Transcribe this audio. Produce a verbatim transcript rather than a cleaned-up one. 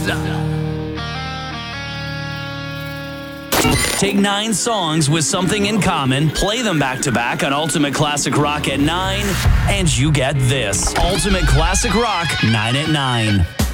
Take nine songs with something in common, play them back to back on Ultimate Classic Rock at nine, and you get this. Ultimate Classic Rock, nine at nine.